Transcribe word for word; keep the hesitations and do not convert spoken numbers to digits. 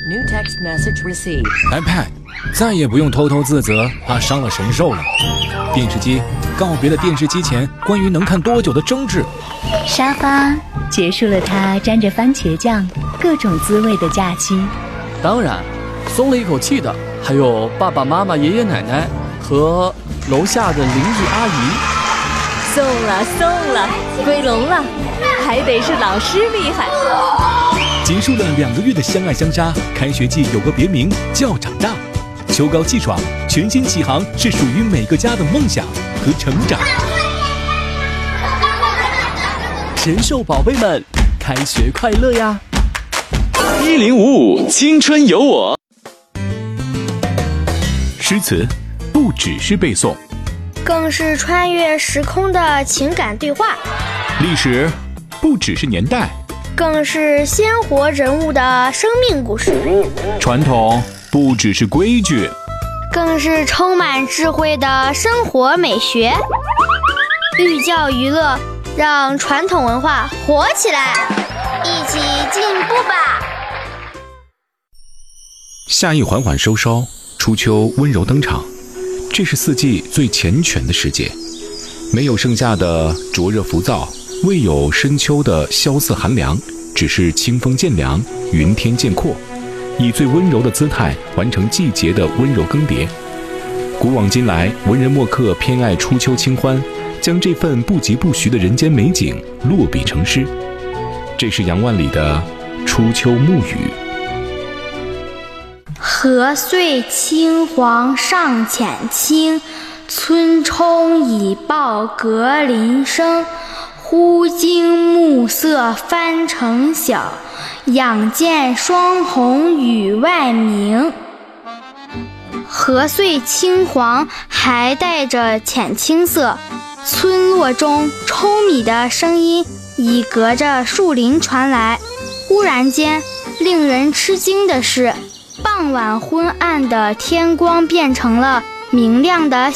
New text message received. iPad 再也不用偷偷自责，怕伤了神兽了。电视机告别了电视机前关于能看多久的争执。 沙发结束了它沾着番茄酱各种滋味的假期。 当然，松了一口气的还有爸爸妈妈、爷爷奶奶和楼下的邻居阿姨。 送了送了，归笼了，还得是老师厉害。 结束了两个月的相爱相杀，开学季有个别名叫长大。秋高气爽，全新启航是属于每个家的梦想和成长。 神兽宝贝们，开学快乐呀！ 一零五五青春有我。 诗词不只是背诵， 更是穿越时空的情感对话； 历史不只是年代， 更是鲜活人物的生命故事； 传统不只是规矩， 更是充满智慧的生活美学。寓教于乐，让传统文化活起来，一起进步吧！ 夏意缓缓收梢，初秋温柔登场，这是四季最缱绻的时节，没有盛夏的灼热浮躁，未有深秋的萧瑟寒凉，只是清风渐凉，云天渐阔，以最温柔的姿态完成季节的温柔更迭。古往今来，文人墨客偏爱初秋清欢，将这份不疾不徐的人间美景落笔成诗。这是杨万里的《初秋暮语》。 荷碎青黄尚浅青，村冲已报隔林生。忽惊暮色翻成晓，仰见双红宇外明。荷碎青黄还带着浅青色，村落中舂米的声音已隔着树林传来。忽然间，令人吃惊的是，傍晚昏暗的天光变成了明亮的